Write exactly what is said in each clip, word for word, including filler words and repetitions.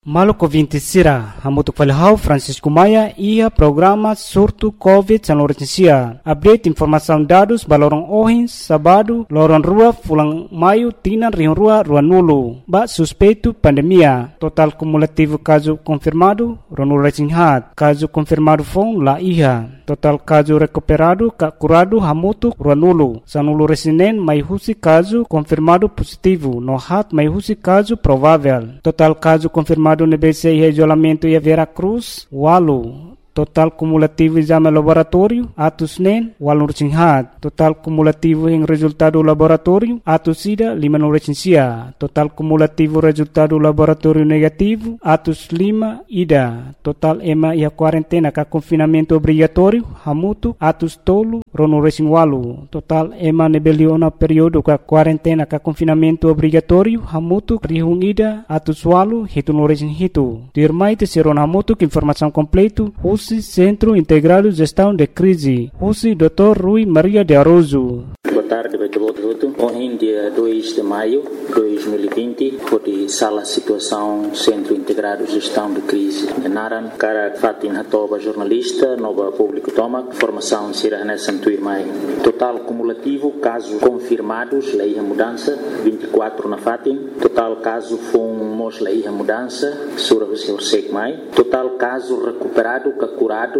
Maluco vinte sira, hamutuk falhau Francisco Maia ia programa surto Covid São Lourenço. Update informação dados balorong ohins sabado lorong rua fulang maio tina rion rua rua nulu. Ba suspeito pandemia. Total cumulativo caso confirmado ronu resinhat. Caso confirmado fong la iha. Total caso recuperado ka curado hamutuk rua nulu. Sanulu resinen mai husi caso confirmado positivo. No hat mai husi caso provável. Total caso confirmado no B C I isolamento e a Vera Cruz, Walu. Total cumulativo exame laboratório, atos nen, walu rechinhat. Total cumulativo em resultado laboratório, atos ida, lima no rechincia. Total cumulativo resultado laboratório negativo, atos lima, ida. Total ema e a quarentena ka confinamento obrigatório, hamutu, atos tolo, rono rechin walu. Total ema nebeliona período ka quarentena ka confinamento obrigatório, hamutu, rihung ida, atos walu, hitu no rechin hitu. Dirmai te seron hamutu que informação completo, Centro Integrado de Gestão de Crise, U C I doutor Rui Maria de Aroso. Boa tarde, Beto. Hoje, dia dois de maio de dois mil e vinte, foi sala situação Centro Integrado de Gestão de Crise de Naran. Cara Fatin Hatoba, jornalista, nova público toma, formação Sira Hanessan Tuirmai. Total cumulativo, casos confirmados, lei a mudança, vinte e quatro na Fatin. Total caso fomos lei a mudança, Sura Hussein Mai. Total caso recuperado, curado,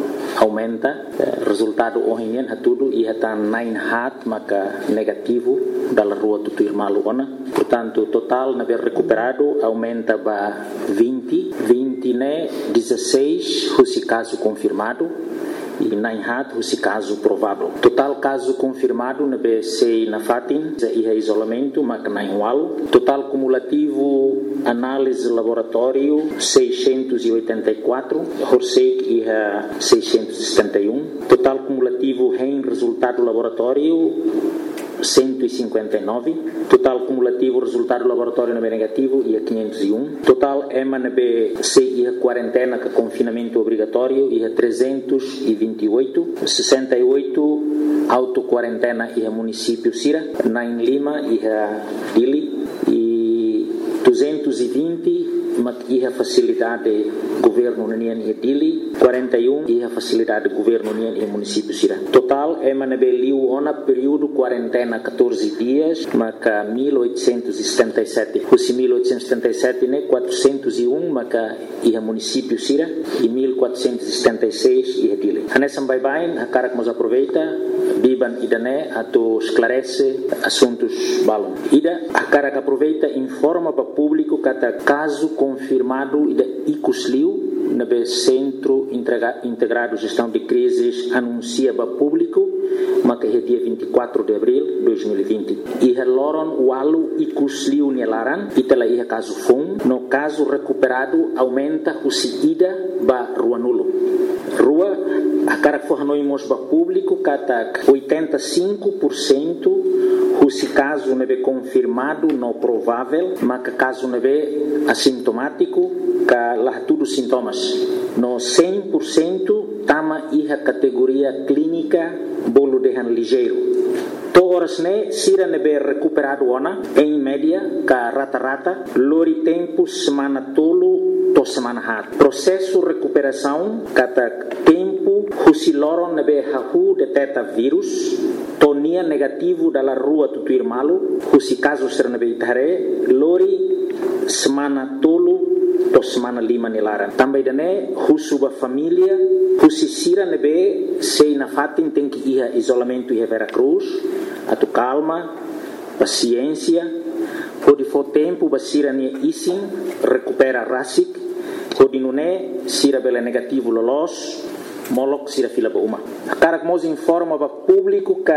aumenta. Resultado hoje é tudo e está nine hat, maka negativo da rua Tutuirmalu ona. Portanto, total na ver recuperado aumenta para vinte, vinte né, dezesseis, esse caso confirmado. E nine hat, esse caso provável. Total caso confirmado na B C na Fatin, e é isolamento, mas nine wal. Total cumulativo, análise laboratório, seiscentos e oitenta e quatro. Horsek e é seiscentos e setenta e um. Total cumulativo em resultado laboratório, cento e cinquenta e nove. Total cumulativo resultado laboratório na B negativo e a quinhentos e um. Total E M A na B C e a quarentena com confinamento obrigatório e a trezentos e vinte e oito. sessenta e oito auto-quarentena e a município Sira. nove Lima e a Dili. E duzentos e vinte e a facilidade governo União e Dili, quarenta e um e a facilidade governo União e município Sira. Total é manabeliu ona período quarentena catorze dias, maca mil oitocentos e setenta e sete. Os mil oitocentos e setenta e sete né quatrocentos e um maca e a município Sira e mil quatrocentos e setenta e seis e a Dili. Anessa bye bye, a cara que nos aproveita, biban idané ato esclarece assuntos balon. Ida a cara que aproveita informa para público kata caso confirmado ida icusliu na B Centro Integrado de Gestão de Crises anuncia para público mas que é dia vinte e quatro de abril de dois mil e vinte. E loron walu icusliu nelaran itala ia caso fun no caso recuperado aumenta o ida ba rua nulo. Rua a cara que fornoimos para público kata oitenta e cinco por cento se caso não é confirmado, não provável, mas que caso não é assintomático, que lá tudo sintomas. No cem por cento, tama a categoria clínica, bolo de han ligeiro. Todas né, sira não é recuperado ona, em média, que rata-rata, lori tempo, semana tolo, to semana hat. Processo recuperação, kata tempo, se loron não é hahu detecta vírus, tonia negativo dalla rua Tutuirmalu, husi caso sernabeitare, lori semana tolo to semana lima nilaran. Também dane husuba família, husi sira nebe sei na fatin tem que ir isolamento e Vera Cruz, atu calma, paciência, pode for tempo basira ne isin recupera rasik, pode nune sira bela negativo lolos. Molok sira fila ba uma. Cara que nos informa para público que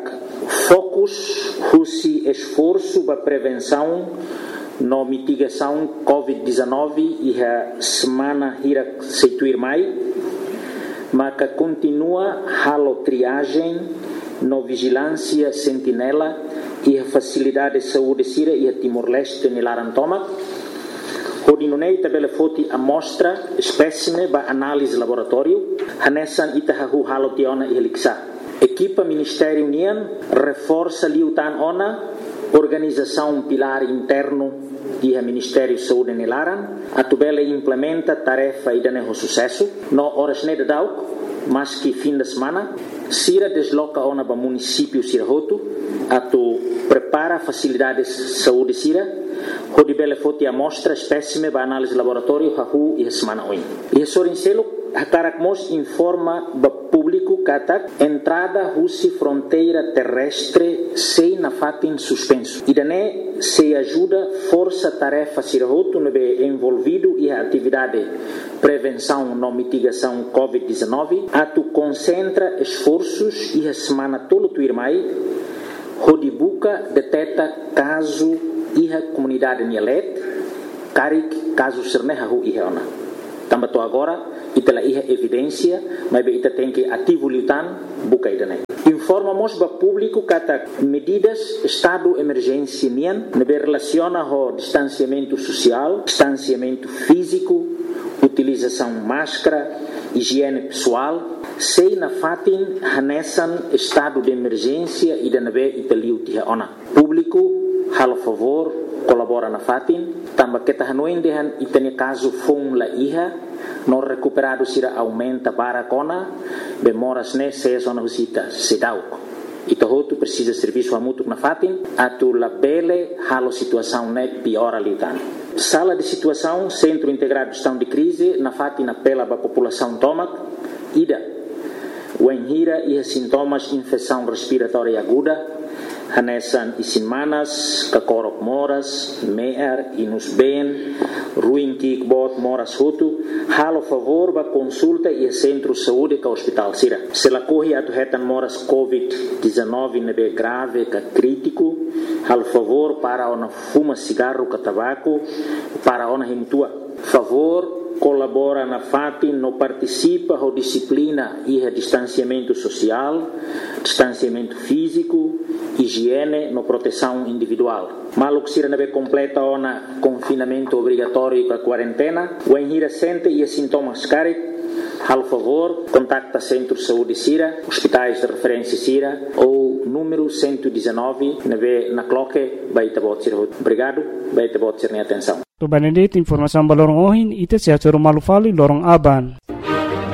focus, husi esforço para prevenção no mitigação covid dezenove e a semana ira seituir mai, mas que continua halo triagem no vigilância sentinela e a facilidade de saúde sira e a Timor-Leste nilarantoma. Hodinunei tabela foti amostra espécime ba análise laboratório hanessan itahahu halotiona e heliksa. Equipa Ministério União reforça liutan ona organização pilar interno e o Ministério de Saúde Nilaran, a tubela implementa tarefa e dane sucesso, no horas ne de dauk, mas que fim de semana, Sira desloca ona para município Sirahoto, a tu prepara facilidades de saúde Sira, onde bele foti amostra espécime para análise de laboratório hahu e semana oin. E sorincelo Hakarakmos informa ba público katak entrada russi fronteira terrestre sem na fatin suspenso. E dané se ajuda força tarefa Sirahoto no be envolvido e a atividade prevenção no mitigação covid dezenove, a tu concentra esforços e a semana tolo tu irmai, Rodibuca deteta caso e a comunidade Nielet, Karik caso sernehahu e ona. Tambato agora ita iha evidência, mas ita tem que ativo lutan buka idane. Informamos para público kata medidas estado emergência nian nebe relaciona ho distanciamento social, distanciamento físico, utilização máscara, higiene pessoal, sei na fatin hanesan estado de emergência e nebe ita liu tiha ona. Público halo favor colabora na fatin, tamba kita hanoin dehan itane caso fong la iha no recuperado sira aumenta para kona bemoras ne se zona husita sedauk ito hotu precisa serviço amutuk na fatin atu la bele halo situação ne piora litan sala de situação centro integrado de gestão de crise na fatin apela para população tomac ida wenhira e sintomas infecção respiratória aguda hanesan isinmanas, kakorok moras, meer, inus ben, ruim kikbot moras hutu, halo favor ba consulta e centro de saúde ka hospital Sira. Se la corre atu hetan moras covid dezenove nebe grave ka crítico, halo favor para ona fuma cigarro ka tabaco, para ona himtua. Favor colabora na fatin, no participa ho disciplina e a distanciamento social, distanciamento físico, higiene, no proteção individual. Maluk sira nebe completa ona confinamento obrigatório com a quarentena, o enhira sente e sintomas carit, hal favor, contacta Centro de Saúde Sira, hospitais de referência Sira ou número cento e dezenove, nebe na cloque, baita bot sira. Obrigado, baita bot sira atenção. To Benedict informação balorong ohin ite sia malu fali lorong aban.